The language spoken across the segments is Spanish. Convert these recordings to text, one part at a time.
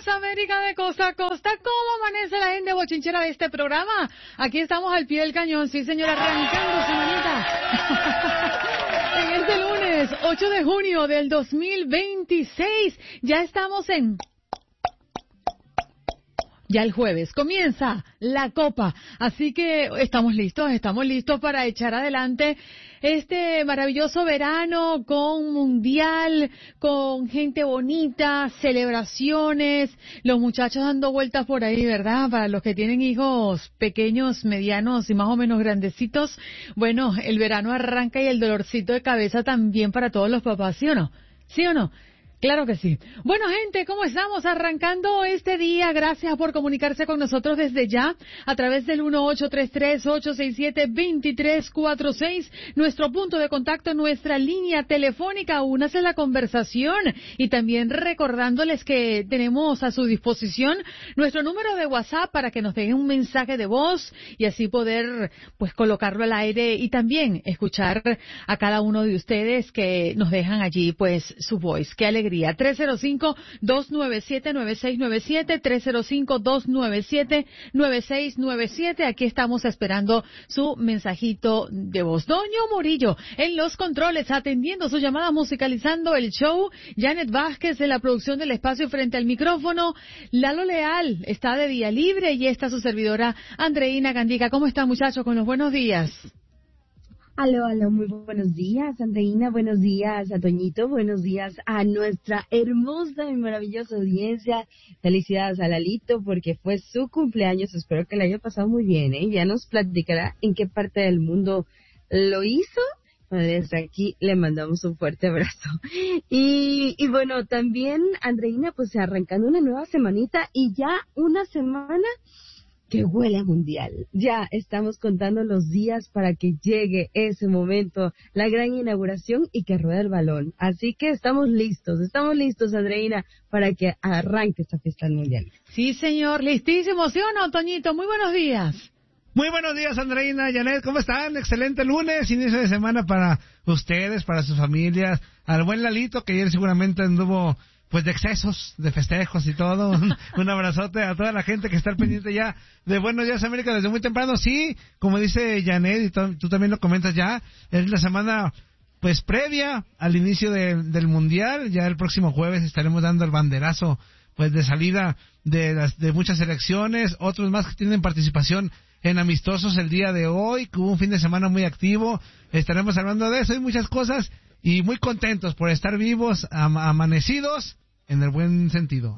días, América de costa a costa. ¿Cómo amanece la gente bochinchera de este programa? Aquí estamos al pie del cañón, sí señora, arrancando semanita. En este lunes, 8 de junio del 2026, ya estamos en... Ya el jueves comienza la Copa, así que estamos listos para echar adelante este maravilloso verano con mundial, con gente bonita, celebraciones, los muchachos dando vueltas por ahí, ¿verdad? Para los que tienen hijos pequeños, medianos y más o menos grandecitos, bueno, el verano arranca y el dolorcito de cabeza también para todos los papás, ¿sí o no? ¿Sí o no? Claro que sí. Bueno, gente, ¿cómo estamos? Arrancando este día. Gracias por comunicarse con nosotros desde ya a través del 1833-867-2346. Nuestro punto de contacto, nuestra línea telefónica. Únase a la conversación. Y también recordándoles que tenemos a su disposición nuestro número de WhatsApp para que nos dejen un mensaje de voz y así poder, pues, colocarlo al aire y también escuchar a cada uno de ustedes que nos dejan allí, pues, su voice. ¡Qué alegría! 305-297-9697, 305-297-9697. Aquí estamos esperando su mensajito de voz. Doño Murillo, en los controles, atendiendo su llamada, musicalizando el show. Janet Vázquez, en la producción del espacio frente al micrófono. Lalo Leal está de día libre y está su servidora Andreina Gandica. ¿Cómo están, muchachos? Con los buenos días. Aló, muy buenos días, Andreina, buenos días a Toñito, buenos días a nuestra hermosa y maravillosa audiencia. Felicidades a Lalito porque fue su cumpleaños, espero que le haya pasado muy bien, ¿eh? Ya nos platicará en qué parte del mundo lo hizo. Desde aquí le mandamos un fuerte abrazo. Y bueno, también, Andreina, pues arrancando una nueva semanita y ya una semana que huele a mundial. Ya estamos contando los días para que llegue ese momento, la gran inauguración y que ruede el balón. Así que estamos listos, Andreina, para que arranque esta fiesta mundial. Sí, señor, listísimo, ¿sí o no, Toñito? Muy buenos días. Muy buenos días, Andreina, Janet, ¿cómo están? Excelente lunes, inicio de semana para ustedes, para sus familias, al buen Lalito, que ayer seguramente anduvo pues de excesos, de festejos y todo. Un abrazote a toda la gente que está al pendiente ya de Buenos Días América desde muy temprano. Sí, como dice Janet, y tú también lo comentas ya, es la semana pues previa al inicio del Mundial. Ya el próximo jueves estaremos dando el banderazo pues de salida de muchas selecciones, otros más que tienen participación en amistosos el día de hoy, que hubo un fin de semana muy activo. Estaremos hablando de eso y muchas cosas, y muy contentos por estar vivos, amanecidos en el buen sentido,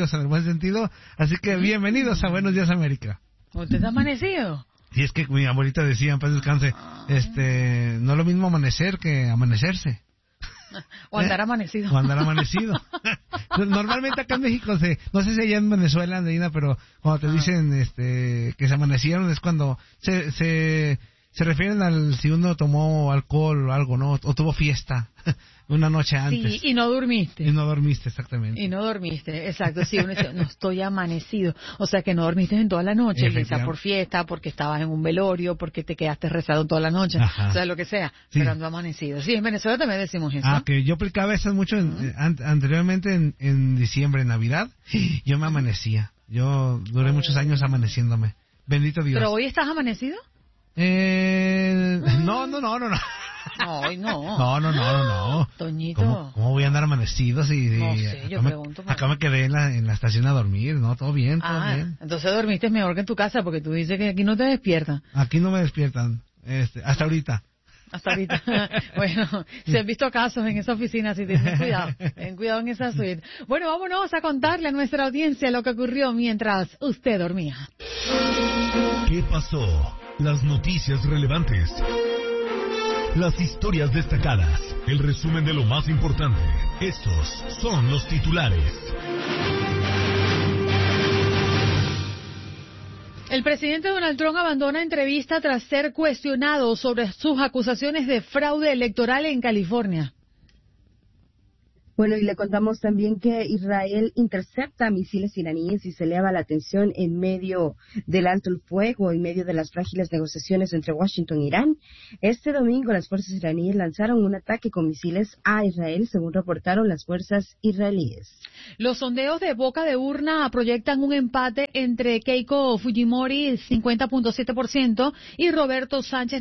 así que bienvenidos a Buenos Días América. ¿Usted está amanecido? Y es que mi abuelita decía, en paz descanse, no es lo mismo amanecer que amanecerse. O andar amanecido. Normalmente acá en México, no sé si allá en Venezuela, Andreina, pero cuando te dicen que se amanecieron es cuando se refieren al si uno tomó alcohol o algo, ¿no? O tuvo fiesta una noche antes. Sí, y no dormiste. Exactamente. Y no dormiste, exacto. Sí, uno dice, no estoy amanecido. O sea, que no dormiste en toda la noche, ya sea por fiesta, porque estabas en un velorio, porque te quedaste rezado toda la noche. Ajá. O sea, lo que sea, sí. Pero ando amanecido. Sí, en Venezuela también decimos eso. Que yo aplicaba eso mucho anteriormente en diciembre, en Navidad. Yo me amanecía. Yo duré muchos años amaneciéndome. Bendito Dios. ¿Pero hoy estás amanecido? No. Ay, no. No. Toñito. ¿Cómo voy a andar amanecido si no sé, yo pregunto. Acá me quedé en la estación a dormir, ¿no? Todo bien. Entonces dormiste mejor que en tu casa, porque tú dices que aquí no te despiertan. Aquí no me despiertan, hasta ahorita. Bueno, se han visto casos en esa oficina, así que ten cuidado en esa suite. Bueno, vámonos a contarle a nuestra audiencia lo que ocurrió mientras usted dormía. ¿Qué pasó? Las noticias relevantes, las historias destacadas, el resumen de lo más importante. Estos son los titulares. El presidente Donald Trump abandona entrevista tras ser cuestionado sobre sus acusaciones de fraude electoral en California. Bueno, y le contamos también que Israel intercepta misiles iraníes y se eleva la tensión en medio del alto el fuego, en medio de las frágiles negociaciones entre Washington e Irán. Este domingo las fuerzas iraníes lanzaron un ataque con misiles a Israel, según reportaron las fuerzas israelíes. Los sondeos de boca de urna proyectan un empate entre Keiko Fujimori, 50.7%, y Roberto Sánchez,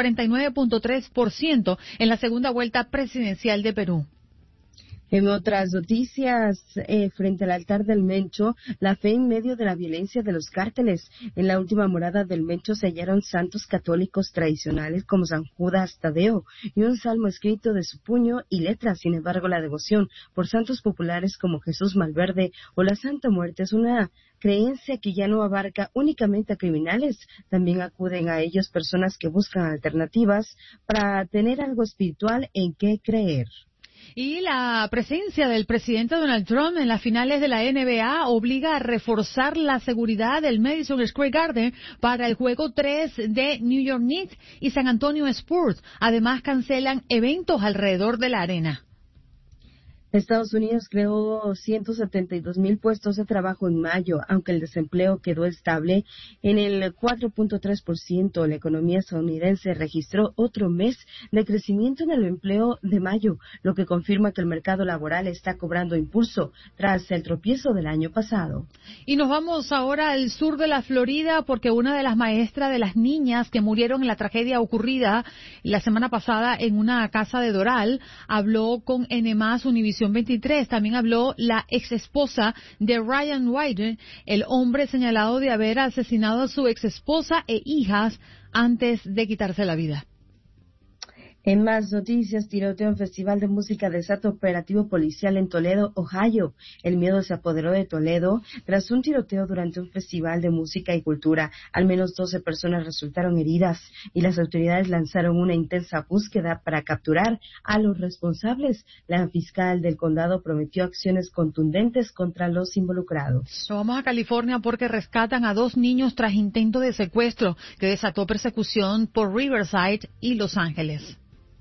49.3%, en la segunda vuelta presidencial de Perú. En otras noticias, frente al altar del Mencho, la fe en medio de la violencia de los cárteles. En la última morada del Mencho se hallaron santos católicos tradicionales como San Judas Tadeo y un salmo escrito de su puño y letra. Sin embargo, la devoción por santos populares como Jesús Malverde o la Santa Muerte es una creencia que ya no abarca únicamente a criminales. También acuden a ellos personas que buscan alternativas para tener algo espiritual en qué creer. Y la presencia del presidente Donald Trump en las finales de la NBA obliga a reforzar la seguridad del Madison Square Garden para el juego 3 de New York Knicks y San Antonio Spurs. Además, cancelan eventos alrededor de la arena. Estados Unidos creó 172,000 puestos de trabajo en mayo, aunque el desempleo quedó estable en el 4.3%. La economía estadounidense registró otro mes de crecimiento en el empleo de mayo, lo que confirma que el mercado laboral está cobrando impulso tras el tropiezo del año pasado. Y nos vamos ahora al sur de la Florida porque una de las maestras de las niñas que murieron en la tragedia ocurrida la semana pasada en una casa de Doral habló con N+ Univisión 23. También habló la exesposa de Ryan White, el hombre señalado de haber asesinado a su exesposa e hijas antes de quitarse la vida. En más noticias, tiroteo en Festival de Música desata operativo policial en Toledo, Ohio. El miedo se apoderó de Toledo tras un tiroteo durante un festival de música y cultura. Al menos 12 personas resultaron heridas y las autoridades lanzaron una intensa búsqueda para capturar a los responsables. La fiscal del condado prometió acciones contundentes contra los involucrados. Nos vamos a California porque rescatan a 2 niños tras intento de secuestro que desató persecución por Riverside y Los Ángeles.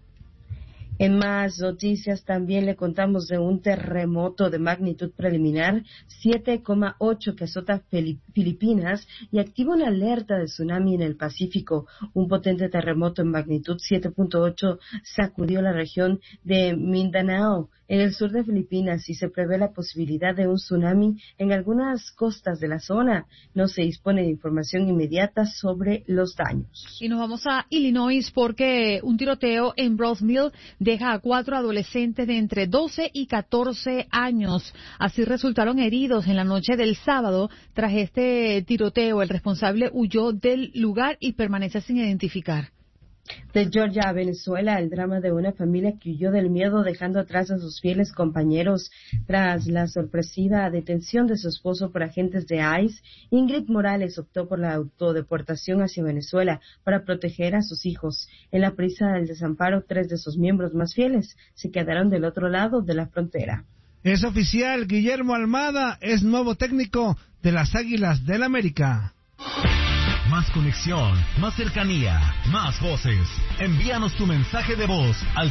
En más noticias también le contamos de un terremoto de magnitud preliminar 7,8 que azota Filipinas y activa una alerta de tsunami en el Pacífico. Un potente terremoto en magnitud 7,8 sacudió la región de Mindanao en el sur de Filipinas y se prevé la posibilidad de un tsunami en algunas costas de la zona. No se dispone de información inmediata sobre los daños. Y nos vamos a Illinois porque un tiroteo en Brownsville deja a 4 adolescentes de entre 12 y 14 años. Así resultaron heridos en la noche del sábado. Tras este tiroteo, el responsable huyó del lugar y permanece sin identificar. De Georgia a Venezuela, el drama de una familia que huyó del miedo dejando atrás a sus fieles compañeros. Tras la sorpresiva detención de su esposo por agentes de ICE, Ingrid Morales optó por la autodeportación hacia Venezuela para proteger a sus hijos. En la prisa del desamparo, 3 de sus miembros más fieles se quedaron del otro lado de la frontera. Es oficial, Guillermo Almada es nuevo técnico de las Águilas del América. Más conexión, más cercanía, más voces. Envíanos tu mensaje de voz al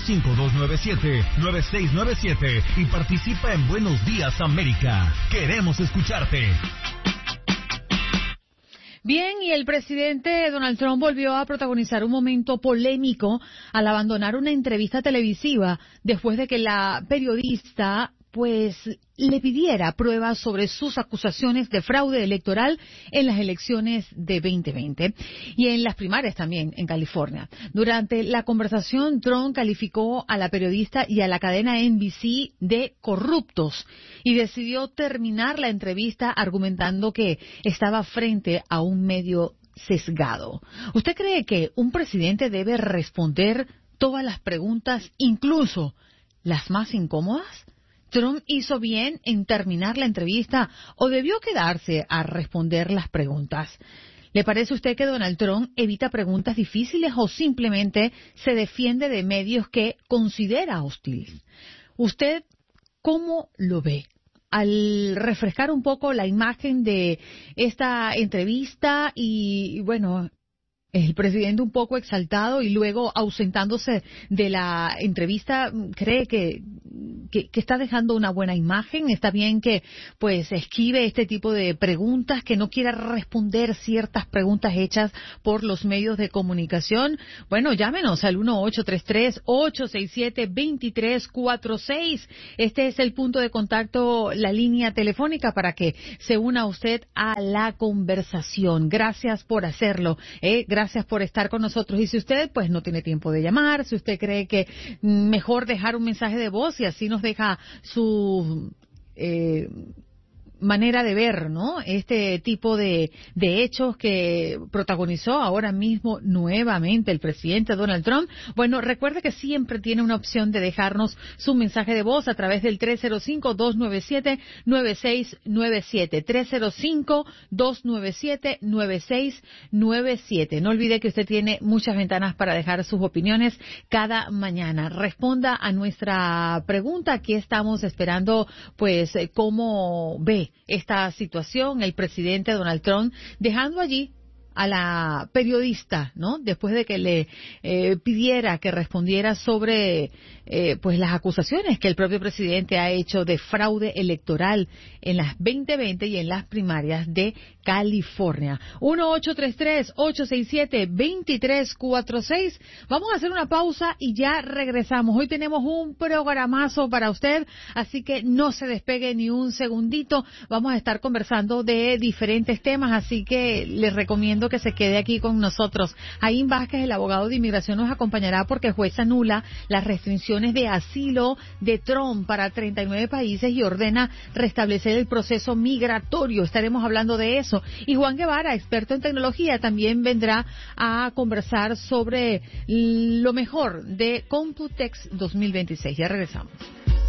305-297-9697 y participa en Buenos Días América. Queremos escucharte. Bien, y el presidente Donald Trump volvió a protagonizar un momento polémico al abandonar una entrevista televisiva después de que la periodista le pidiera pruebas sobre sus acusaciones de fraude electoral en las elecciones de 2020 y en las primarias también en California. Durante la conversación, Trump calificó a la periodista y a la cadena NBC de corruptos y decidió terminar la entrevista argumentando que estaba frente a un medio sesgado. ¿Usted cree que un presidente debe responder todas las preguntas, incluso las más incómodas? ¿Trump hizo bien en terminar la entrevista o debió quedarse a responder las preguntas? ¿Le parece a usted que Donald Trump evita preguntas difíciles o simplemente se defiende de medios que considera hostiles? ¿Usted cómo lo ve? Al refrescar un poco la imagen de esta entrevista y, bueno, El presidente un poco exaltado y luego ausentándose de la entrevista, ¿cree que está dejando una buena imagen? ¿Está bien que pues esquive este tipo de preguntas, que no quiera responder ciertas preguntas hechas por los medios de comunicación? Bueno, llámenos al 1-833-867-2346. Este es el punto de contacto, la línea telefónica para que se una usted a la conversación. Gracias por hacerlo, gracias por estar con nosotros. Y si usted pues no tiene tiempo de llamar, si usted cree que mejor dejar un mensaje de voz y así nos deja su manera de ver, ¿no? Este tipo de hechos que protagonizó ahora mismo nuevamente el presidente Donald Trump. Bueno, recuerde que siempre tiene una opción de dejarnos su mensaje de voz a través del 305-297-9697. 305-297-9697. No olvide que usted tiene muchas ventanas para dejar sus opiniones cada mañana. Responda a nuestra pregunta. Aquí estamos esperando, pues, cómo ve esta situación el presidente Donald Trump, dejando allí a la periodista, ¿no? Después de que le pidiera que respondiera sobre pues las acusaciones que el propio presidente ha hecho de fraude electoral en las 2020 y en las primarias de California. 1-833-867-2346. Vamos a hacer una pausa y ya regresamos. Hoy tenemos un programazo para usted, así que no se despegue ni un segundito. Vamos a estar conversando de diferentes temas, así que les recomiendo que se quede aquí con nosotros. Aín Vázquez, el abogado de inmigración, nos acompañará porque el juez anula las restricciones de asilo de Trump para 39 países y ordena restablecer el proceso migratorio. Estaremos hablando de eso. Y Juan Guevara, experto en tecnología, también vendrá a conversar sobre lo mejor de Computex 2026. Ya regresamos.